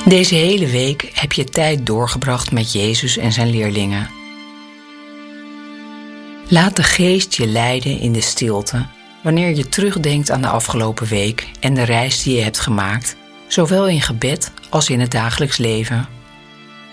Deze hele week heb je tijd doorgebracht met Jezus en zijn leerlingen. Laat de Geest je leiden in de stilte wanneer je terugdenkt aan de afgelopen week en de reis die je hebt gemaakt, zowel in gebed als in het dagelijks leven.